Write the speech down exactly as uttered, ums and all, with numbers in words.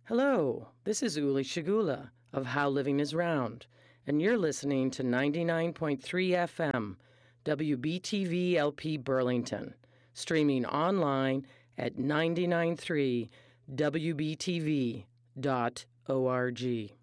Hello, this is Uli Shigula of How Living is Round, and you're listening to ninety-nine point three F M, W B T V L P Burlington, streaming online at nine nine three W B T V dot org.